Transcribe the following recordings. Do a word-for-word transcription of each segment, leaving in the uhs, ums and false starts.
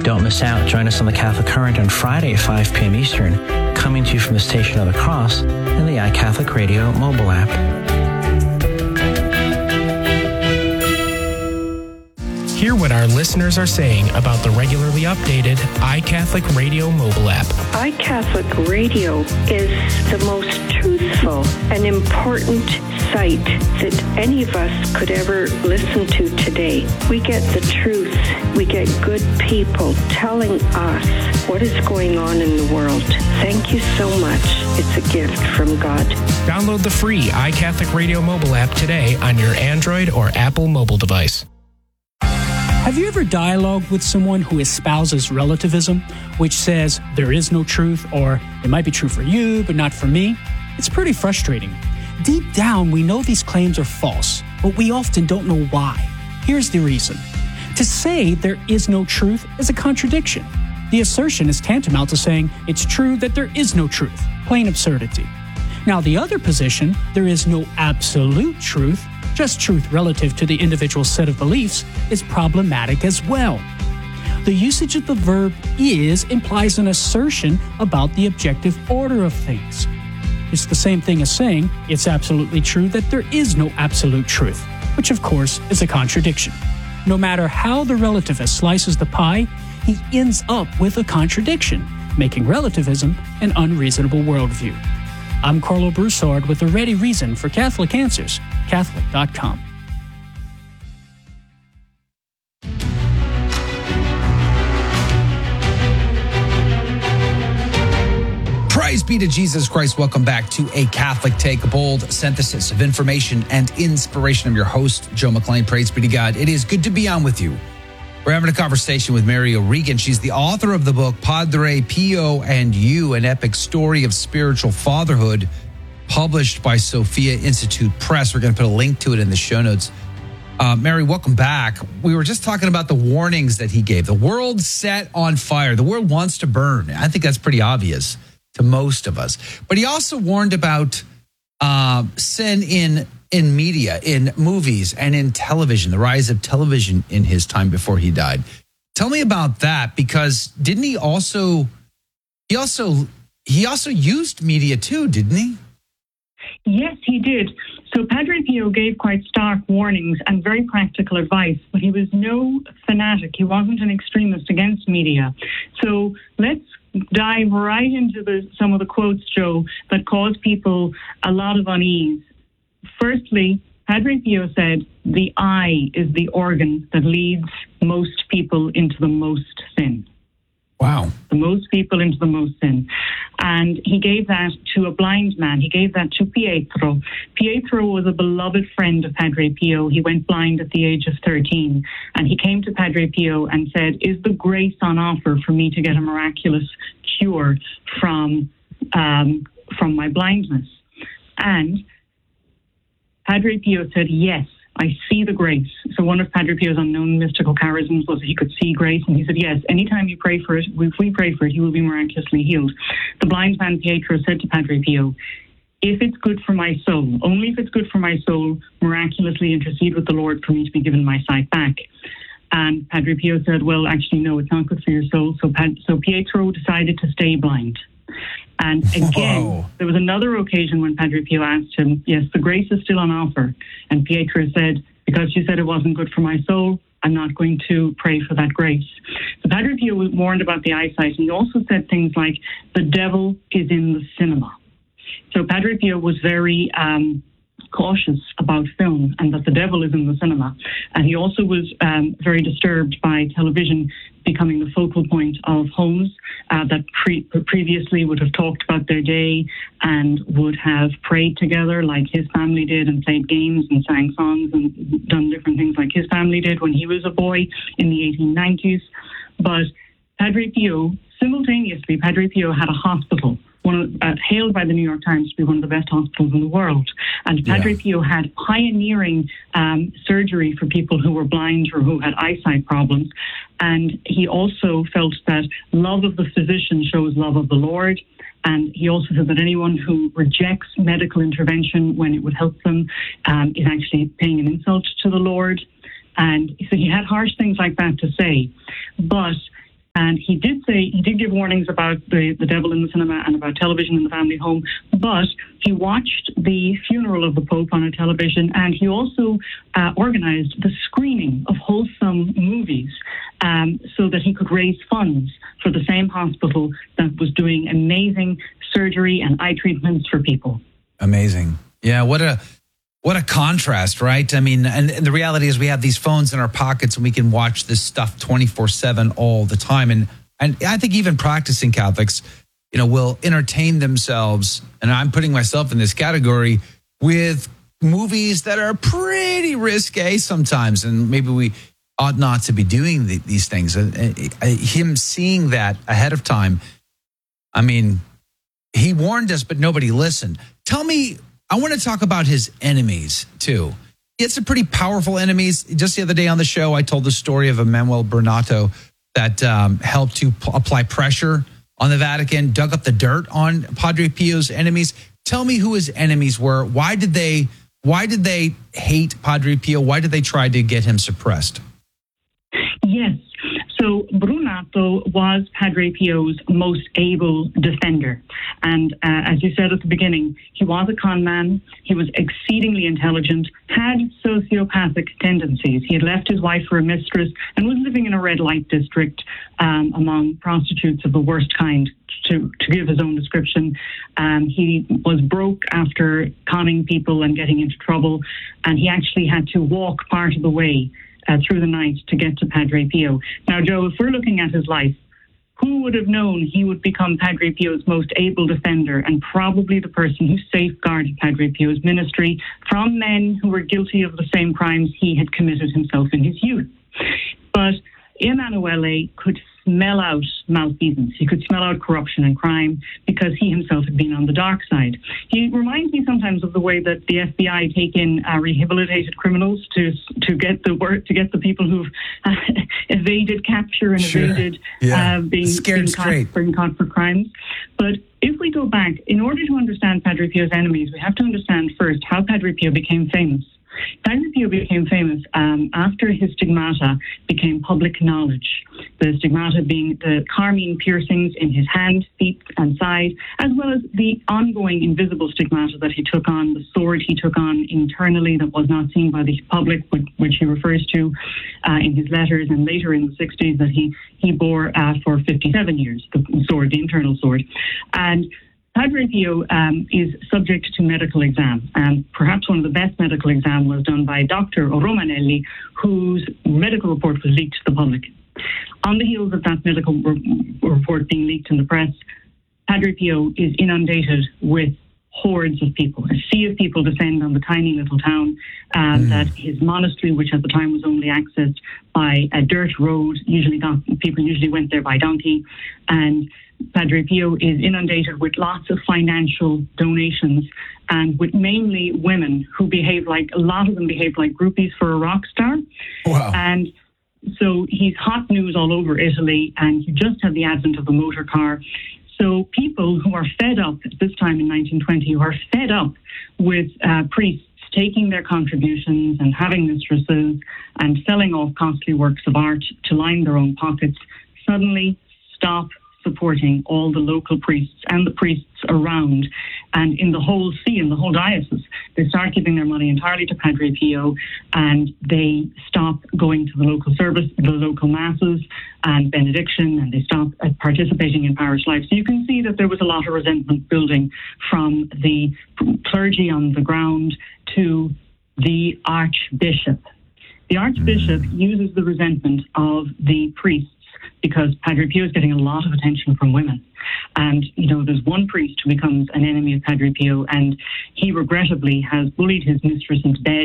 Don't miss out. Join us on the Catholic Current on Friday at five p.m. Eastern, coming to you from the Station of the Cross and the iCatholic Radio mobile app. Hear what our listeners are saying about the regularly updated iCatholic Radio mobile app. iCatholic Radio is the most truthful and important site that any of us could ever listen to today. We get the truth. We get good people telling us what is going on in the world. Thank you so much. It's a gift from God. Download the free iCatholic Radio mobile app today on your Android or Apple mobile device. Have you ever dialogued with someone who espouses relativism, which says there is no truth, or it might be true for you, but not for me? It's pretty frustrating. Deep down, we know these claims are false, but we often don't know why. Here's the reason. To say there is no truth is a contradiction. The assertion is tantamount to saying it's true that there is no truth. Plain absurdity. Now, the other position, there is no absolute truth, just truth relative to the individual set of beliefs, is problematic as well. The usage of the verb is implies an assertion about the objective order of things. It's the same thing as saying it's absolutely true that there is no absolute truth, which of course is a contradiction. No matter how the relativist slices the pie, he ends up with a contradiction, making relativism an unreasonable worldview. I'm Carlo Broussard with a ready reason for Catholic Answers, Catholic dot com. Praise be to Jesus Christ. Welcome back to A Catholic Take, a bold synthesis of information and inspiration. I'm your host, Joe McLean. Praise be to God. It is good to be on with you. We're having a conversation with Mary O'Regan. She's the author of the book, Padre Pio and You, an epic story of spiritual fatherhood, published by Sophia Institute Press. We're going to put a link to it in the show notes. Uh, Mary, welcome back. We were just talking about the warnings that he gave. The world set on fire. The world wants to burn. I think that's pretty obvious to most of us. But he also warned about uh, sin in in media, in movies, and in television, the rise of television in his time before he died. Tell me about that, because didn't he also, he also, he also used media too, didn't he? Yes, he did. So Padre Pio gave quite stark warnings and very practical advice, but he was no fanatic. He wasn't an extremist against media. So let's dive right into the, some of the quotes, Joe, that cause people a lot of unease. Firstly, Padre Pio said, the eye is the organ that leads most people into the most sin. Wow. The most people into the most sin. And he gave that to a blind man. He gave that to Pietro. Pietro was a beloved friend of Padre Pio. He went blind at the age of thirteen. And he came to Padre Pio and said, is the grace on offer for me to get a miraculous cure from, um, from my blindness? And Padre Pio said, yes, I see the grace. So one of Padre Pio's unknown mystical charisms was that he could see grace. And he said, yes, anytime you pray for it, if we pray for it, he will be miraculously healed. The blind man Pietro said to Padre Pio, if it's good for my soul, only if it's good for my soul, miraculously intercede with the Lord for me to be given my sight back. And Padre Pio said, well, actually, no, it's not good for your soul. So, so Pietro decided to stay blind. And again, Whoa. There was another occasion when Padre Pio asked him, yes, the grace is still on offer. And Pietro said, because you said it wasn't good for my soul, I'm not going to pray for that grace. So Padre Pio was warned about the eyesight. And he also said things like, the devil is in the cinema. So Padre Pio was very um, cautious about film and that the devil is in the cinema. And he also was um, very disturbed by television becoming the focal point of homes uh, that pre- previously would have talked about their day and would have prayed together like his family did and played games and sang songs and done different things like his family did when he was a boy in the eighteen nineties. But Padre Pio, simultaneously, Padre Pio had a hospital, one of, uh, hailed by the New York Times to be one of the best hospitals in the world. And Padre yeah. Pio had pioneering um, surgery for people who were blind or who had eyesight problems. And he also felt that love of the physician shows love of the Lord. And he also said that anyone who rejects medical intervention when it would help them um, is actually paying an insult to the Lord. And so he had harsh things like that to say. But And he did say, he did give warnings about the, the devil in the cinema and about television in the family home, but he watched the funeral of the Pope on a television, and he also uh, organized the screening of wholesome movies um, so that he could raise funds for the same hospital that was doing amazing surgery and eye treatments for people. Amazing. Yeah, what a what a contrast, right? I mean, and, and the reality is we have these phones in our pockets and we can watch this stuff twenty-four seven all the time. And and I think even practicing Catholics, you know, will entertain themselves, and I'm putting myself in this category, with movies that are pretty risque sometimes, and maybe we ought not to be doing the, these things. Uh, uh, him seeing that ahead of time, I mean, he warned us, but nobody listened. Tell me, I want to talk about his enemies, too. He had some pretty powerful enemies. Just the other day on the show, I told the story of Emmanuel Bernato that um, helped to p- apply pressure on the Vatican, dug up the dirt on Padre Pio's enemies. Tell me who his enemies were. Why did they, why did they hate Padre Pio? Why did they try to get him suppressed? Yes. So Brunato was Padre Pio's most able defender. And uh, as you said at the beginning, he was a con man. He was exceedingly intelligent, had sociopathic tendencies. He had left his wife for a mistress and was living in a red light district um, among prostitutes of the worst kind, to, to give his own description. Um, he was broke after conning people and getting into trouble. And he actually had to walk part of the way Uh, through the night to get to Padre Pio. Now, Joe, if we're looking at his life, who would have known he would become Padre Pio's most able defender and probably the person who safeguarded Padre Pio's ministry from men who were guilty of the same crimes he had committed himself in his youth? But Emanuele could smell out malfeasance. He could smell out corruption and crime because he himself had been on the dark side. He reminds me sometimes of the way that the F B I take in uh, rehabilitated criminals to to get the work to get the people who've uh, evaded capture and Sure. evaded yeah. uh, being, Scared being, straight. caught, being caught for crimes. But if we go back, in order to understand Padre Pio's enemies, we have to understand first how Padre Pio became famous. Padre Pio became famous um, after his stigmata became public knowledge. The stigmata being the carmine piercings in his hand, feet, and side, as well as the ongoing invisible stigmata that he took on, the sword he took on internally that was not seen by the public, which he refers to uh, in his letters, and later in the sixties that he, he bore uh, for fifty-seven years, the sword, the internal sword. And Padre Pio um, is subject to medical exam, and perhaps one of the best medical exam was done by Doctor Romanelli, whose medical report was leaked to the public. On the heels of that medical re- report being leaked in the press, Padre Pio is inundated with hordes of people. A sea of people descend on the tiny little town um, mm. that his monastery, which at the time was only accessed by a dirt road, usually got, people usually went there by donkey, and Padre Pio is inundated with lots of financial donations and with mainly women who behave like, a lot of them behave like groupies for a rock star. Wow. And so he's hot news all over Italy, and you just have the advent of the motor car. So people who are fed up at this time in nineteen twenty, who are fed up with uh, priests taking their contributions and having mistresses and selling off costly works of art to line their own pockets, suddenly stop supporting all the local priests and the priests around. And in the whole see, in the whole diocese, they start giving their money entirely to Padre Pio, and they stop going to the local service, the local masses and benediction, and they stop uh, participating in parish life. So you can see that there was a lot of resentment building from the clergy on the ground to the archbishop. The archbishop uses the resentment of the priests because Padre Pio is getting a lot of attention from women. And, you know, there's one priest who becomes an enemy of Padre Pio, and he regrettably has bullied his mistress into bed.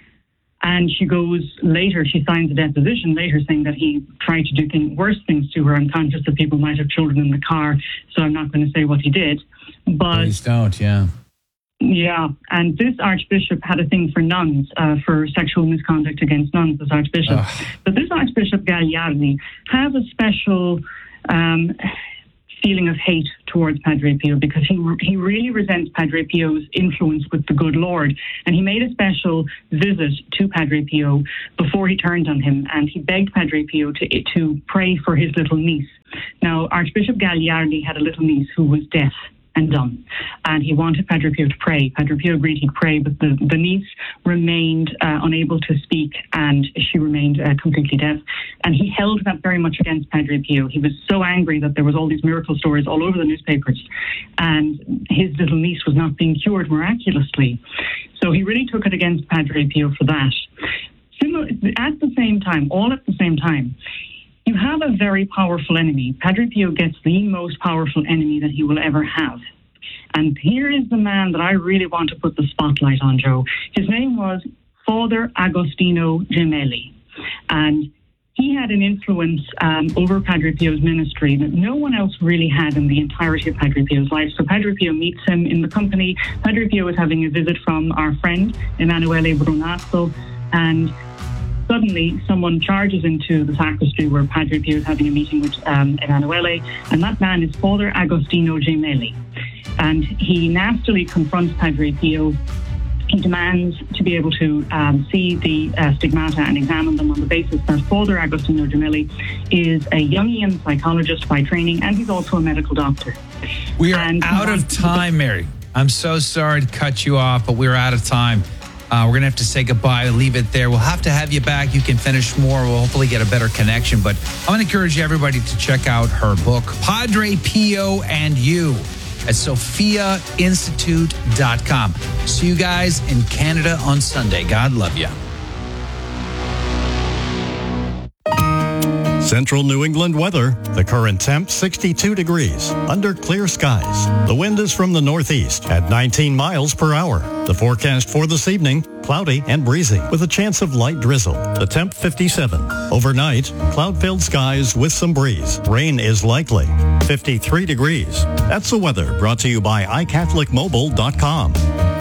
And she goes later, she signs a deposition later saying that he tried to do things, worse things to her. I'm conscious that people might have children in the car, so I'm not going to say what he did. But please don't, yeah. Yeah, and this archbishop had a thing for nuns, uh, for sexual misconduct against nuns, this archbishop. Ugh. But this Archbishop Gagliardi has a special um, feeling of hate towards Padre Pio because he he really resents Padre Pio's influence with the good Lord. And he made a special visit to Padre Pio before he turned on him, and he begged Padre Pio to, to pray for his little niece. Now, Archbishop Gagliardi had a little niece who was deaf and dumb, and he wanted Padre Pio to pray. Padre Pio agreed he'd pray, but the, the niece remained uh, unable to speak, and she remained uh, completely deaf. And he held that very much against Padre Pio. He was so angry that there was all these miracle stories all over the newspapers, and his little niece was not being cured miraculously. So he really took it against Padre Pio for that. Similar, at the same time, all at the same time, you have a very powerful enemy. Padre Pio gets the most powerful enemy that he will ever have. And here is the man that I really want to put the spotlight on, Joe. His name was Father Agostino Gemelli. And he had an influence um, over Padre Pio's ministry that no one else really had in the entirety of Padre Pio's life. So Padre Pio meets him in the company. Padre Pio is having a visit from our friend, Emanuele Brunazzo, and suddenly someone charges into the sacristy where Padre Pio is having a meeting with um, Emanuele, and that man is Father Agostino Gemelli. And he nastily confronts Padre Pio. He demands to be able to um, see the uh, stigmata and examine them on the basis that Father Agostino Gemelli is a Jungian psychologist by training, and he's also a medical doctor. We are and out of time, Mary. I'm so sorry to cut you off, but we're out of time. Uh, we're going to have to say goodbye, leave it there. We'll have to have you back. You can finish more. We'll hopefully get a better connection. But I'm going to encourage everybody to check out her book, Padre Pio and You, at sophia institute dot com. See you guys in Canada on Sunday. God love you. Central New England weather. The current temp sixty-two degrees under clear skies. The wind is from the northeast at nineteen miles per hour. The forecast for this evening, cloudy and breezy with a chance of light drizzle. The temp fifty-seven. Overnight, cloud-filled skies with some breeze. Rain is likely. fifty-three degrees. That's the weather brought to you by i catholic mobile dot com.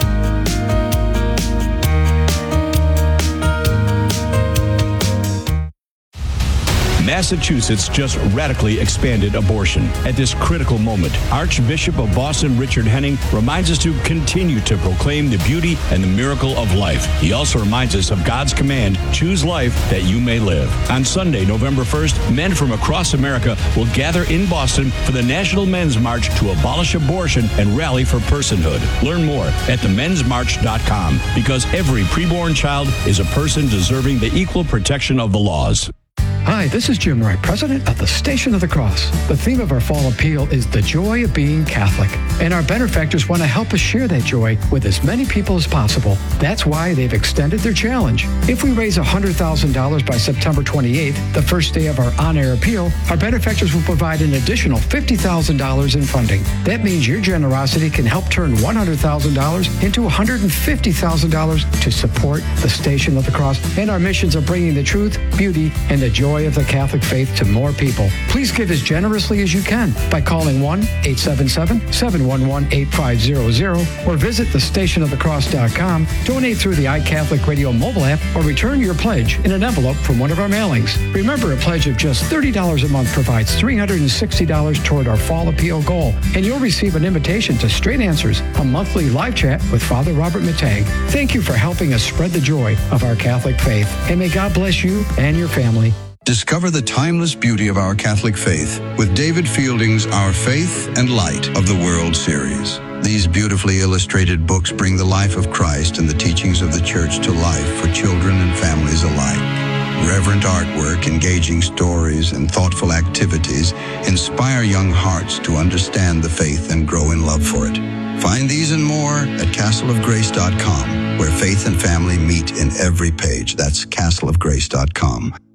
Massachusetts just radically expanded abortion. At this critical moment, Archbishop of Boston Richard Henning reminds us to continue to proclaim the beauty and the miracle of life. He also reminds us of God's command, choose life that you may live. On Sunday, November first, men from across America will gather in Boston for the National Men's March to abolish abortion and rally for personhood. Learn more at the men's march dot com, because every preborn child is a person deserving the equal protection of the laws. Hi, this is Jim Wright, president of the Station of the Cross. The theme of our fall appeal is the joy of being Catholic, and our benefactors want to help us share that joy with as many people as possible. That's why they've extended their challenge. If we raise one hundred thousand dollars by September twenty-eighth, the first day of our on-air appeal, our benefactors will provide an additional fifty thousand dollars in funding. That means your generosity can help turn one hundred thousand dollars into one hundred fifty thousand dollars to support the Station of the Cross and our missions of bringing the truth, beauty, and the joy of the Catholic faith to more people. Please give as generously as you can by calling one eight seven seven, seven one one, eight five zero zero or visit the station of the cross dot com, donate through the iCatholic Radio mobile app, or return your pledge in an envelope from one of our mailings. Remember, a pledge of just thirty dollars a month provides three hundred sixty dollars toward our fall appeal goal, and you'll receive an invitation to Straight Answers, a monthly live chat with Father Robert Matang. Thank you for helping us spread the joy of our Catholic faith, and may God bless you and your family. Discover the timeless beauty of our Catholic faith with David Fielding's Our Faith and Light of the World series. These beautifully illustrated books bring the life of Christ and the teachings of the Church to life for children and families alike. Reverent artwork, engaging stories, and thoughtful activities inspire young hearts to understand the faith and grow in love for it. Find these and more at castle of grace dot com, where faith and family meet in every page. That's castle of grace dot com.